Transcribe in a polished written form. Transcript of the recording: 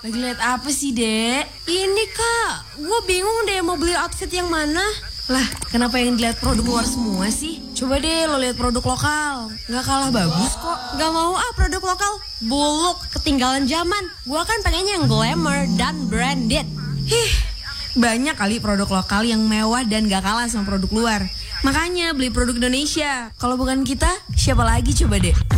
Lagi lihat apa sih, Dek? Ini, Kak. Gue bingung deh mau beli outfit yang mana. Lah, kenapa yang dilihat produk luar semua sih? Coba deh lo lihat produk lokal. Nggak kalah bagus kok. Nggak mau produk lokal. Buluk, ketinggalan zaman. Gue kan pengennya yang glamour dan branded. Banyak kali produk lokal yang mewah dan gak kalah sama produk luar. Makanya beli produk Indonesia. Kalau bukan kita, siapa lagi coba deh?